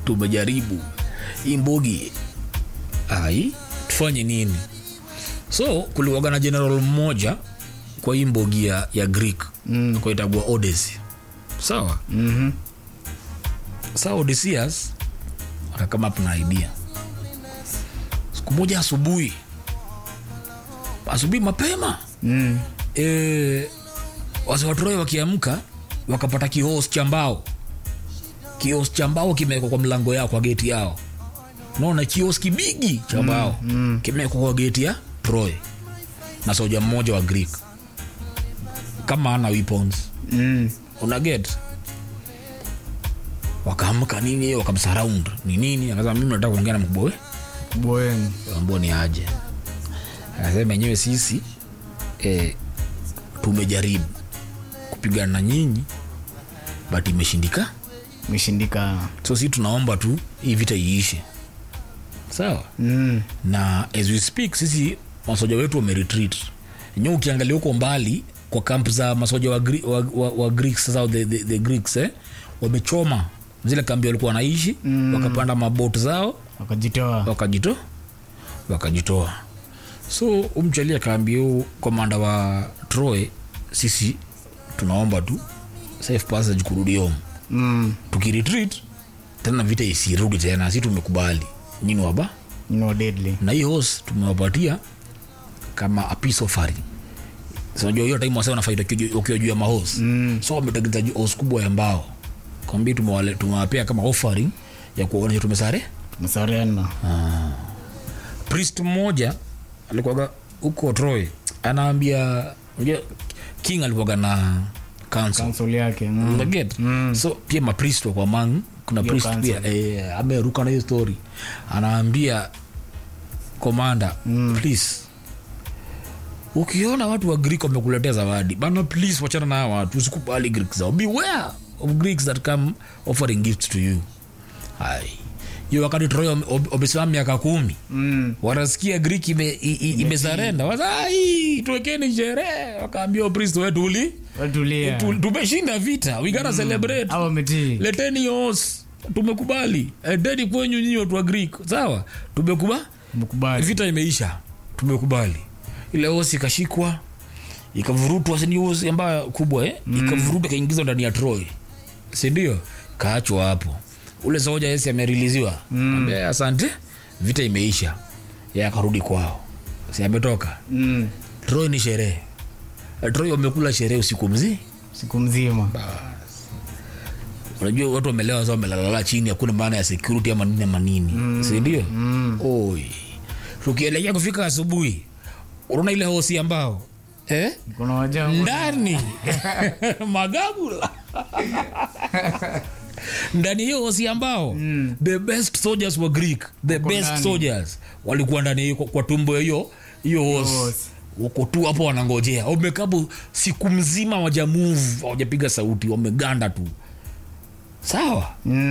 tumejaribu imbogi tufanye nini. So kulikuwa na general mmoja kwa imbogi ya Greek kwa itagua Odyssey. Sawa? Sawa, Odysseus akakama up na idea. Siku moja asubuhi mapema wase wa Troy wakiamka wakapata kios cha mbao kimewekwa kwa mlango yao, kwa gate yao. Unaona kios kibigi cha mbao kimewekwa kwa gate ya Troy na soja mmoja wa Greek kama ana weapons. Una get? Wakaamka nini, wakamsurround nini, akasema mimi nataka kuongea na mkubwa wewe. Mbona ni aje? Akasema yenyewe sisi tumejaribu kupigana na nyinyi but imeshindika. So sisi tunaomba tu hii vita iishe. Sawa? Na as we speak sisi masoja wetu wameretreat. Nyo ukiangalia huko mbali kwa camp za masoja wa Greeks, sasa the Greeks wamechoma zile kambi walikuwa wanaishi, wakapanda mabot zao, wakajitoa. So umchalia kaambia komanda wa Troy, sisi tunaomba tu safe passage kurudi home. Tukiretreat tena vita isirudi tena, sisi tumekubali. Nyinyi deadly. Na hii horse tumewapatia kama a peace offering. So unajua hiyo time wasema na fight ukiwa juu ya mahorse. So wametengeneza horse kubwa ya mbao. Kwambia tumewapea kama offering ya kuona tumesarena. Priest mmoja alikuwa huko Troy anaambia king alikuwa na council yake. So pia ma priest kwa mang kuna priest pia ameruka na hiyo story. Anaambia commander, please ukiona watu wa Greek wamekuletea zawadi bana, please wachana na watu, usikubali Greeks zao. Beware of Greeks that come offering gifts to you. Hiyo wakati Troy obesimama miaka 10 wanasikia Greek imesarenda, tuwekeni sherehe. Wakaambia priest wetu tumeshinda vita, we gotta celebrate, leteni os, tumekubali deni kwenyu nyinyi watu wa Greek. Sawa, tumekubali, vita imeisha, tumekubali. Ile osi ikashikwa ikavurutwa, si osi ambayo kubwa ikavurutwa kaingizwa ndani ya Troy, si ndio? Kaachwa hapo. Ule soja Yesu amereleasiwa. Ambaye asante, vita imeisha. Yeye akarudi kwao. Si ametoka. Troy ni sherehe. Troy wamekula sherehe usiku mzima. Unajua watu wamelewa sasa, wamelala chini, hakuna maana ya security ama nini. Si ndio? Oi. Tukielekea kufika asubuhi, unaona ile hosi ambao kuna wajabu ndani magabula ndani hiyo hosi ambao the best soldiers were Greek, the best soldiers walikuwa ndani kwa tumbo hiyo hosi. Wako tu hapo wanangojea. Wamekabu siku mzima hawajamove, hawajapiga sauti, wameganda tu. Sawa?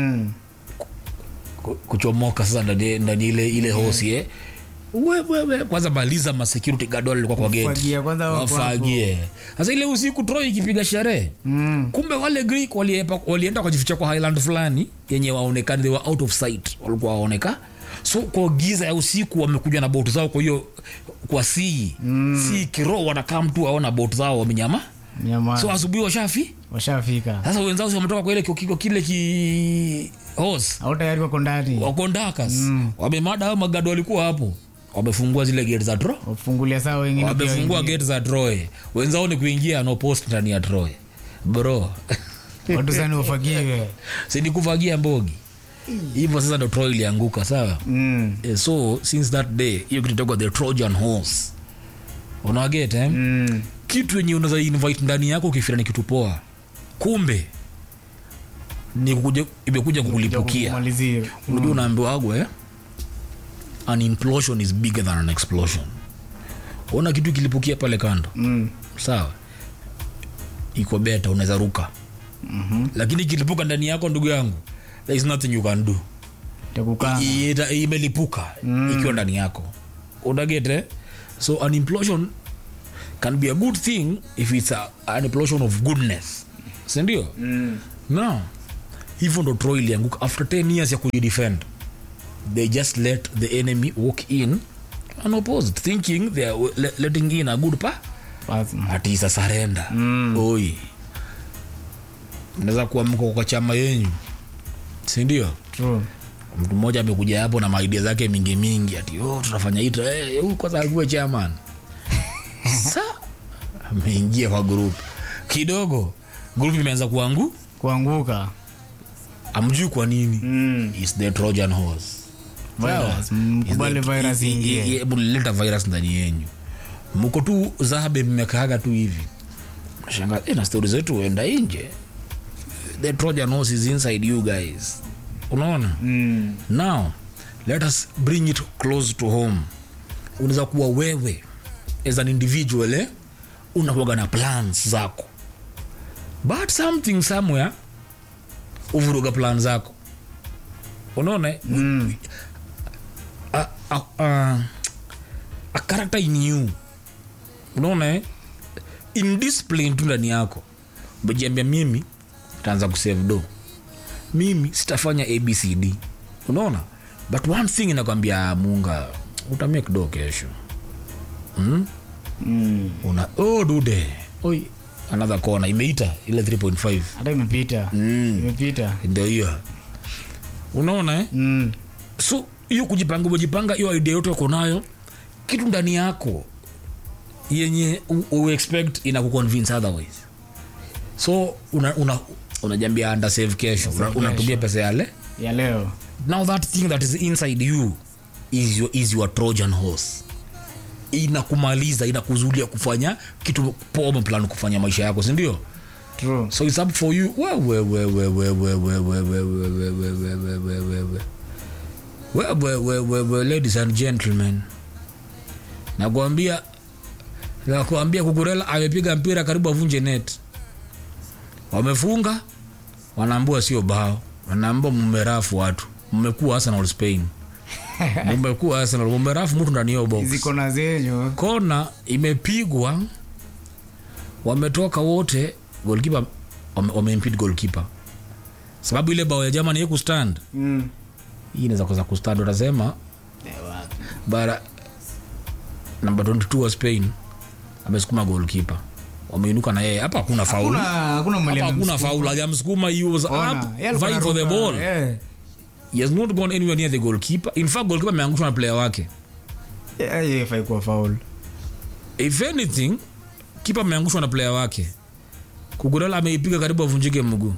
Kuchomoka sasa ndani ile hosi wewe kwanza maliza ma security guard walikuwa kwa gate. Wafagie. Sasa ile usiku Troy ikipiga sherehe. Kumbe wale Greek walienda kujificha kwa highland fulani yenye waonekana, they were out of sight, walikuwa waoneka. So kwa giza ya usiku wamekuja na boat zao, kwa hiyo kwa si kiroho wanakaa mtu waona boat zao wamenyama. So asubuhi washafika. Sasa wenzao wametoka kwa ile kile horse au tayari wako ndakas. Wamemada hao magado walikuwa hapo. Wamefungua zile gate za Troy. Wafungulia sawa wengine. Wamefungua gate za Troy. Wenzao ni kuingia no post ndani ya Troy. Bro. Watu sana wafagie. Si ni kufagia mbogi. Hivyo sasa ndo Troy ilianguka, sawa? So since that day hiyo kitu toka the Trojan horse. Unaget kitu yenye unaweza invite ndani yako ukifira ni kitu poa. Kumbe ni imekuja kukulipukia. Unajua unaambiwa agwe an implosion is bigger than an explosion. Ona kitu kilipukia pale kando. Sawa, iko beta, unaweza ruka. Lakini kilipuka ndani yako, ndugu yangu, there is nothing you can do. Imelipuka ikiwa ndani yako. Unagete? So an implosion can be a good thing if it's an implosion of goodness. Sindio? No. hivyo ndo Troy ilianguka after 10 years ya kujidefend. They just let the enemy walk in unopposed, thinking they are letting in a good ati isa surrender. Oi, mnaweza kuwa mko kwa chama yenu, si ndio? True. Mtu mmoja amekuja hapo na idea zake mingi ati tunafanya hito huko za kuwe chairman. Sa ameingia kwa group kidogo, group imeanza kuanguka. Amjui kwa nini? Is the Trojan horse. Virus. Mbali virus ingie. Muleta virus ndani yenu. Mko tu zahabe mmekaaga tu hivi. Mnashangaa na stories zetu enda nje. The Trojan horse is inside you guys. Unaona? Now let us bring it close to home. Unaweza kuwa wewe as an individual unakuwa na plans zako, but something somewhere uvuruga plans zako. Unaona? A character in you, unaona, indiscipline tu ndani yako. Umejiambia mimi nitaanza kusave do, mimi sitafanya ABCD, unaona, but one thing inakwambia Munga utamake do kesho. Dude, oi, another corner imeita ile 3.5 hata imepita ndio hiyo, unaona so hiyo kujipanga hiyo idea yote uko nayo, kitu ndani yako yenye u expect ina kuconvince otherwise. So unajambia under save kesho, unatumia pesa ya leo. Now that thing that is inside you is your Trojan horse. Inakumaliza, inakuzulia kufanya kitu poa, plan kufanya maisha yako, si ndio? True. So it's up for you. Ladies and gentlemen, nakwambia Kukurela amepiga mpira karibu avunje net. Wamefunga, wanaambua sio bao, wanaambua mmerafu watu, mmekuwa Arsenal Spain. Mmekuwa Arsenal, mmerafu mtu ndani ya box. Ziko na zenyo. Kona imepigwa, wametoka wote, goalkeeper wameimpede goalkeeper. Sababu ile bao ya Germany yeku stand. Hii inaweza kosa kustand, utasema bara number 22 wa Spain amesukuma goalkeeper. Wameinuka na yeye. Hapa hakuna foul. Hakuna foul. Hajamsukuma, he was up vying for the ball. He has not gone anywhere near the goalkeeper. In fact, goalkeeper ameangushwa na player wake. Haikuwa foul. If anything, keeper ameangushwa na player wake. Kukurela ameipiga karibu avunjike mguu.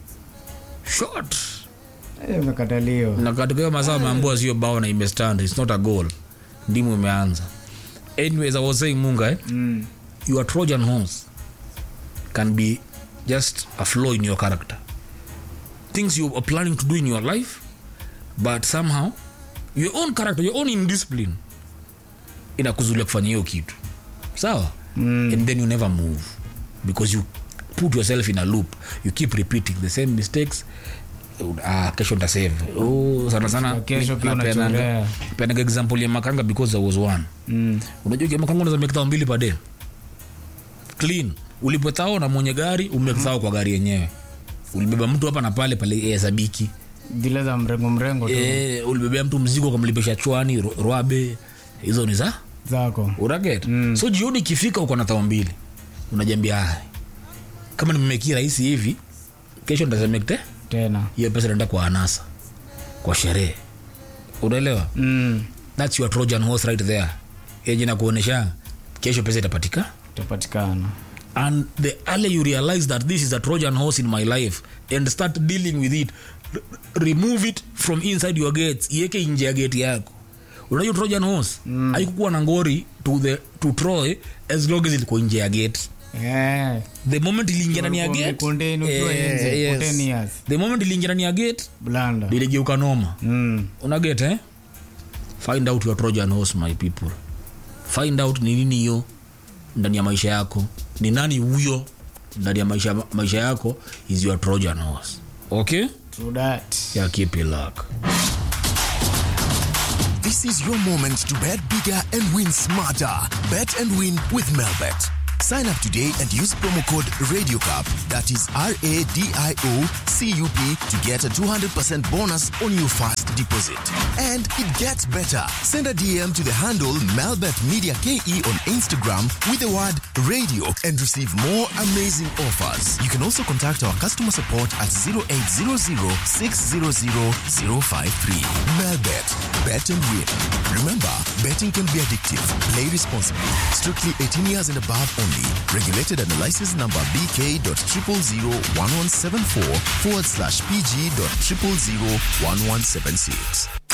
Shot. Imekataliwa. Na katika masaa ameambiwa sio bao na imestand. It's not a goal. Ndimu imeanza. Anyways, I was saying Munga, your Trojan horse can be just a flaw in your character. Things you are planning to do in your life, but somehow your own character, your own indiscipline inakuzulia kufanya hiyo kitu. Sawa? And then you never move because you put yourself in a loop. You keep repeating the same mistakes. Kesho nita save. Sana kesho pia unachorea. Pena example ya Makanga because there was one. Unajua kama Makanga unaweza make 2 per day. Clean. Ulipotao na mwenye gari umekthao kwa gari yenyewe. Ulibeba mtu hapa na pale sabiki. Dile za mrengo tu. Ulibebea mtu mzigo kumlipesha chwani, rwabe. Hizo ni zako. Uraget. So jioni ikifika uko na 2 unajambia kama nimemeki rahisi hivi, kesho nitazamekte tena. Hiyo pesa inaenda kwa anasa, kwa sherehe. Unaelewa? That's your Trojan horse right there. Yenye na kuonesha kesho pesa itapatikana. And the earlier you realize that this is a Trojan horse in my life and start dealing with it, remove it from inside your gates, iweke nje ya gate yako. Unajua Trojan horse haikuwa na ngori to Troy as long as ilikuwa nje ya gate. The moment iliingia ndani ya gate, the moment iliingia ndani ya gate, blanda iligeuka noma. Una get find out your Trojan horse, my people. Find out ni nini hiyo ndani ya maisha yako, ni nani huyo ndani ya maisha yako is your Trojan horse. Okay? True that. Yeah, keep it luck. This is your moment to bet bigger and win smarter. Bet and win with Melbet. Sign up today and use promo code RadioCup, that is RADIOCUP, to get a 200% bonus on your first deposit. And it gets better. Send a DM to the handle Melbet Media KE on Instagram with the word radio and receive more amazing offers. You can also contact our customer support at 0800-600-053. Melbet, bet and win. Remember, betting can be addictive. Play responsibly. Strictly 18 years and above only. Regulated under license number BK.0001174/PG.0001176.